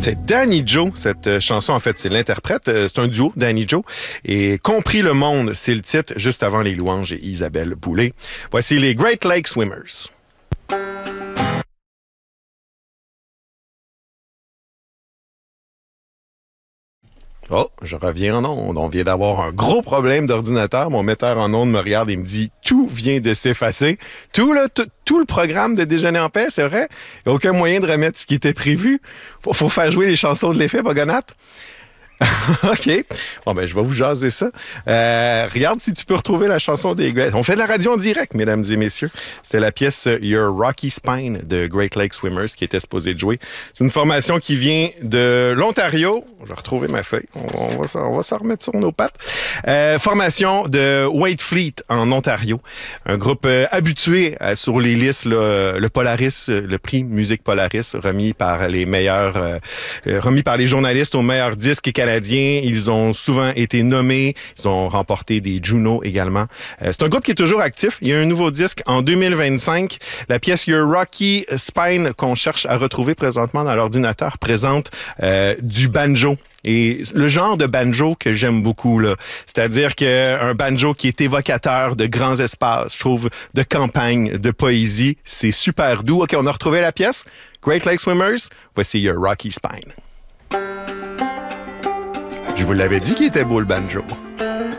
C'est Danny Joe, cette chanson, en fait, c'est l'interprète. C'est un duo, Danny Joe. Et Compris le monde, c'est le titre, juste avant les louanges et Isabelle Boulay. Voici les Great Lake Swimmers. Oh, je reviens en onde. On vient d'avoir un gros problème d'ordinateur. Mon metteur en onde me regarde et me dit « Tout vient de s'effacer. » Tout le programme de Déjeuner en paix, c'est vrai? Il n'y a aucun moyen de remettre ce qui était prévu. Faut faire jouer les chansons de l'effet, Bogonat. OK. Bon, ben, je vais vous jaser ça. Regarde si tu peux retrouver la chanson des Great... On fait de la radio en direct, mesdames et messieurs. C'était la pièce Your Rocky Spine de Great Lake Swimmers qui était supposée de jouer. C'est une formation qui vient de l'Ontario. Je vais retrouver ma feuille. On va s'en remettre sur nos pattes. Formation de Waitfleet en Ontario. Un groupe habitué sur les listes, là, le Polaris, le prix Musique Polaris, remis par les journalistes aux meilleurs disques canadiens. Ils ont souvent été nommés. Ils ont remporté des Juno également. C'est un groupe qui est toujours actif. Il y a un nouveau disque en 2025. La pièce Your Rocky Spine qu'on cherche à retrouver présentement dans l'ordinateur présente du banjo. Et le genre de banjo que j'aime beaucoup, là, c'est-à-dire qu'un banjo qui est évocateur de grands espaces, je trouve, de campagne, de poésie, c'est super doux. OK, on a retrouvé la pièce. Great Lake Swimmers, voici Your Rocky Spine. Je vous l'avais dit qu'il était beau, le banjo.